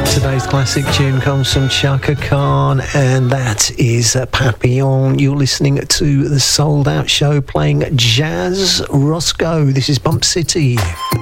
Today's classic tune comes from Chaka Khan, and that is Papillon. You're listening to the Sold Out Show playing Jazz Roscoe. This is Bump City.